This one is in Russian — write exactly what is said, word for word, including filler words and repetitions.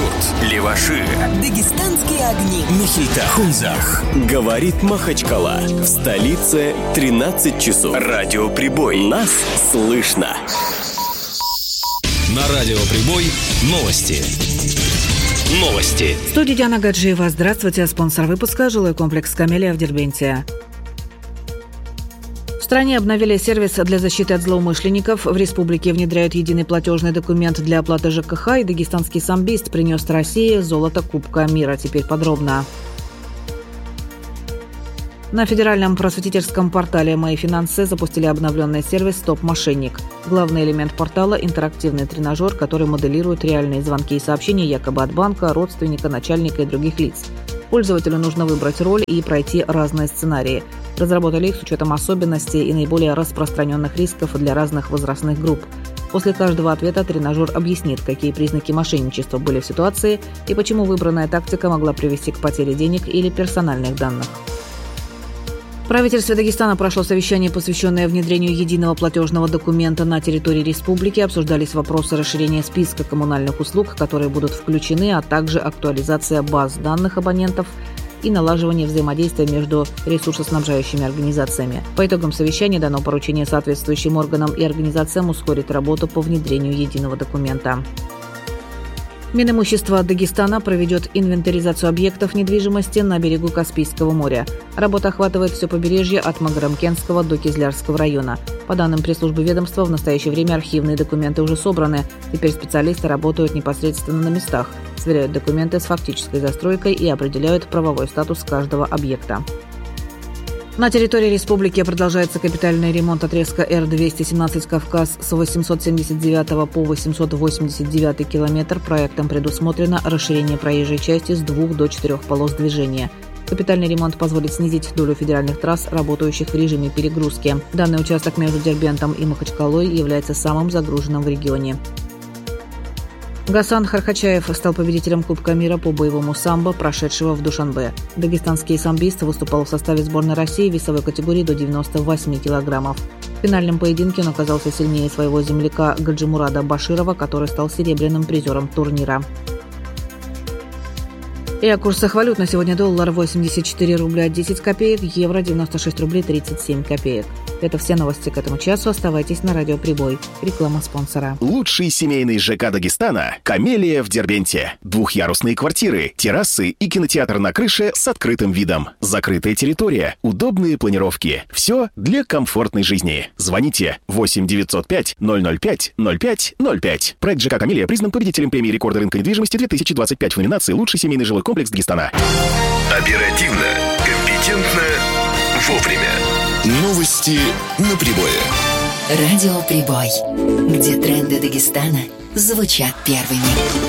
Леваши, дагестанские огни, Михельта, Хунзах. Говорит Махачкала. В столице тринадцать часов. Радиоприбой. Нас слышно. На Радиоприбой новости. Новости. В студии Диана Гаджиева. Здравствуйте. Спонсор выпуска — жилой комплекс «Камелия» в Дербенте. В стране обновили сервис для защиты от злоумышленников. В республике внедряют единый платежный документ для оплаты ЖКХ, и дагестанский самбист принес России золото Кубка мира. Теперь подробно. На федеральном просветительском портале «Мои финансы» запустили обновленный сервис «Стоп-мошенник». Главный элемент портала – интерактивный тренажер, который моделирует реальные звонки и сообщения якобы от банка, родственника, начальника и других лиц. Пользователю нужно выбрать роль и пройти разные сценарии. Разработали их с учетом особенностей и наиболее распространенных рисков для разных возрастных групп. После каждого ответа тренажер объяснит, какие признаки мошенничества были в ситуации и почему выбранная тактика могла привести к потере денег или персональных данных. В правительстве Дагестана прошло совещание, посвященное внедрению единого платежного документа на территории республики. Обсуждались вопросы расширения списка коммунальных услуг, которые будут включены, а также актуализация баз данных абонентов и налаживание взаимодействия между ресурсоснабжающими организациями. По итогам совещания дано поручение соответствующим органам и организациям ускорить работу по внедрению единого документа. Минимущество Дагестана проведет инвентаризацию объектов недвижимости на берегу Каспийского моря. Работа охватывает все побережье от Магарамкентского до Кизлярского района. По данным пресс-службы ведомства, в настоящее время архивные документы уже собраны. Теперь специалисты работают непосредственно на местах, сверяют документы с фактической застройкой и определяют правовой статус каждого объекта. На территории республики продолжается капитальный ремонт отрезка Эр двести семнадцать «Кавказ» с восемьсот семьдесят девятого по восемьсот восемьдесят девятый километр. Проектом предусмотрено расширение проезжей части с двух до четырех полос движения. Капитальный ремонт позволит снизить долю федеральных трасс, работающих в режиме перегрузки. Данный участок между Дербентом и Махачкалой является самым загруженным в регионе. Гасан Хархачаев стал победителем Кубка мира по боевому самбо, прошедшего в Душанбе. Дагестанский самбист выступал в составе сборной России в весовой категории до девяноста восьми килограммов. В финальном поединке он оказался сильнее своего земляка Гаджимурада Баширова, который стал серебряным призером турнира. И о курсах валют на сегодня: доллар восемьдесят четыре рубля десять копеек, евро девяносто шесть рублей тридцать семь копеек. Это все новости к этому часу. Оставайтесь на Радиоприбой. Реклама спонсора. Лучший семейный ЖК Дагестана – «Камелия» в Дербенте. Двухъярусные квартиры, террасы и кинотеатр на крыше с открытым видом. Закрытая территория, удобные планировки. Все для комфортной жизни. Звоните восемь девятьсот пять ноль ноль пять ноль пять ноль пять. Проект ЖК «Камелия» признан победителем премии рекорда рынка недвижимости две тысячи двадцать пять в номинации «Лучший семейный жилой комплекс Дагестана». Оперативно, компетентно, вовремя. Новости на прибое. Радиоприбой, где тренды Дагестана звучат первыми.